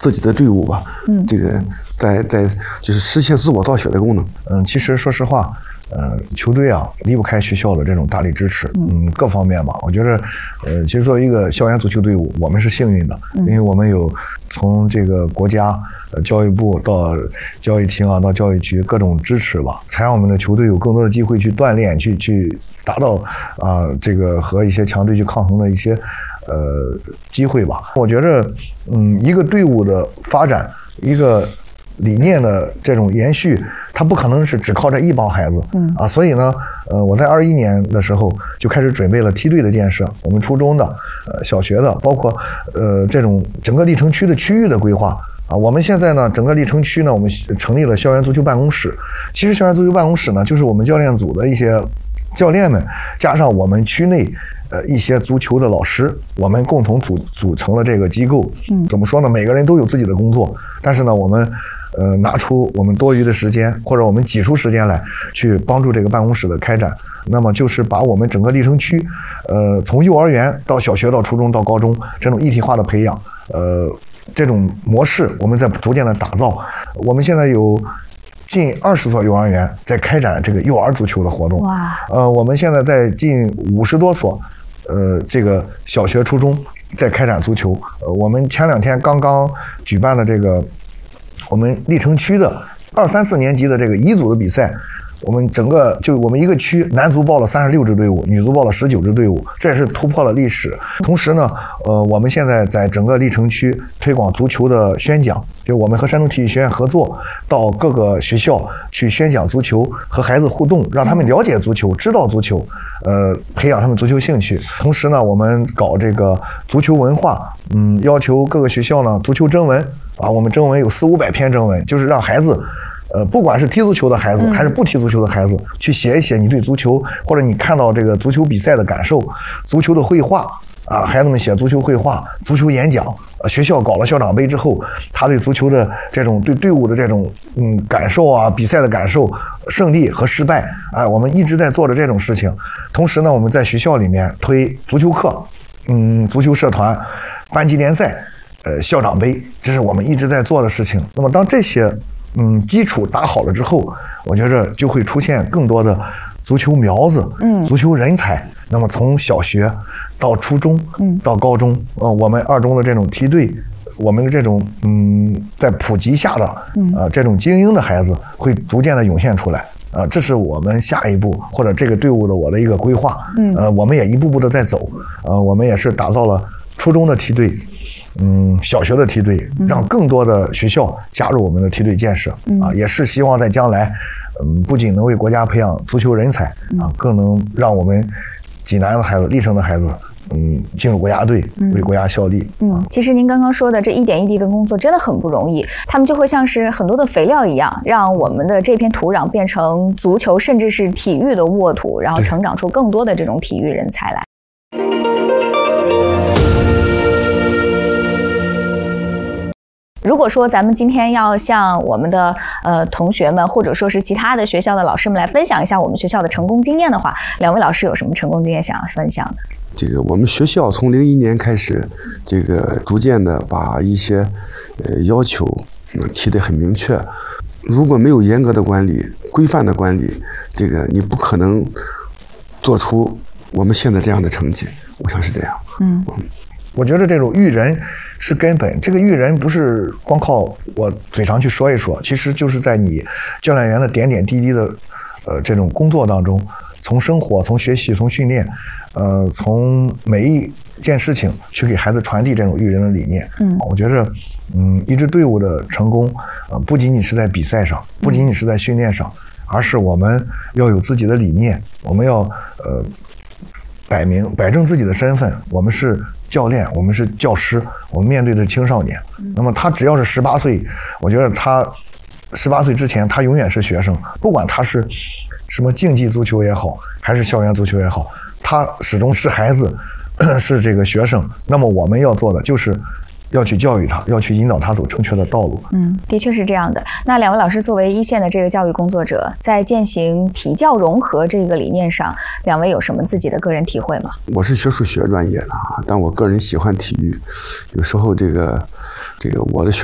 自己的队伍吧，这个在就是实现自我造血的功能。 其实说实话，球队啊离不开学校的这种大力支持，各方面吧。我觉得，其实作为一个校园足球队伍，我们是幸运的，因为我们有从这个国家、教育部到教育厅啊，到教育局各种支持吧，才让我们的球队有更多的机会去锻炼，去达到这个和一些强队去抗衡的一些机会吧。我觉得，一个队伍的发展，一个理念的这种延续，它不可能是只靠这一帮孩子，所以呢，我在21年的时候就开始准备了梯队的建设，我们初中的、小学的，包括这种整个历城区的区域的规划。我们现在呢，整个历城区呢，我们成立了校园足球办公室。其实校园足球办公室呢，就是我们教练组的一些教练们，加上我们区内一些足球的老师，我们共同组成了这个机构。怎么说呢？每个人都有自己的工作，但是呢，我们拿出我们多余的时间，或者我们挤出时间来，去帮助这个办公室的开展。那么就是把我们整个历城区，从幼儿园到小学到初中到高中这种一体化的培养，这种模式我们在逐渐的打造。我们现在有近20所幼儿园在开展这个幼儿足球的活动。我们现在在近50多所这个小学初中在开展足球。我们前2天刚刚举办了这个我们历城区的2、3、4年级的这个乙组的比赛。我们我们一个区，男足报了36支队伍，女足报了19支队伍，这也是突破了历史。同时呢，我们现在在整个历城区推广足球的宣讲，就我们和山东体育学院合作，到各个学校去宣讲足球，和孩子互动，让他们了解足球，知道足球，培养他们足球兴趣。同时呢，我们搞这个足球文化，要求各个学校呢足球征文我们征文有400、500篇征文，就是让孩子。不管是踢足球的孩子还是不踢足球的孩子，去写一写你对足球或者你看到这个足球比赛的感受，足球的绘画孩子们写足球绘画、足球演讲。学校搞了校长杯之后，他对足球的这种对队伍的这种感受比赛的感受、胜利和失败我们一直在做着这种事情。同时呢，我们在学校里面推足球课、足球社团、班级联赛、校长杯，这是我们一直在做的事情。那么当这些基础打好了之后，我觉着就会出现更多的足球苗子，足球人才。那么从小学到初中，到高中，我们2中的这种梯队，我们的这种在普及下的这种精英的孩子会逐渐的涌现出来。这是我们下一步或者这个队伍的我的一个规划。我们也一步步的在走。我们也是打造了初中的梯队。小学的梯队，让更多的学校加入我们的梯队建设也是希望在将来，不仅能为国家培养足球人才更能让我们济南的孩子、历城的孩子，进入国家队，为国家效力。 其实您刚刚说的这一点一滴的工作真的很不容易，他们就会像是很多的肥料一样，让我们的这片土壤变成足球甚至是体育的沃土，然后成长出更多的这种体育人才来。如果说咱们今天要向我们的同学们，或者说是其他的学校的老师们来分享一下我们学校的成功经验的话，2位老师有什么成功经验想要分享的？ 这个我们学校从01年开始，这个逐渐的把一些要求提得很明确。如果没有严格的管理、规范的管理，这个你不可能做出我们现在这样的成绩。我想是这样。 我觉得这种育人是根本，这个育人不是光靠我嘴上去说一说，其实就是在你教练员的点点滴滴的这种工作当中，从生活、从学习、从训练，从每一件事情去给孩子传递这种育人的理念。我觉着一支队伍的成功不仅仅是在比赛上，不仅仅是在训练上，而是我们要有自己的理念，我们要摆正自己的身份，我们是教练，我们是教师，我们面对的青少年。那么他只要是18岁，我觉得他18岁之前他永远是学生，不管他是什么竞技足球也好，还是校园足球也好，他始终是孩子，是这个学生。那么我们要做的就是要去教育他，要去引导他走正确的道路。 的确是这样的。那2位老师作为一线的这个教育工作者，在践行体教融合这个理念上，2位有什么自己的个人体会吗？ 我是学数学专业的但我个人喜欢体育。有时候这个我的学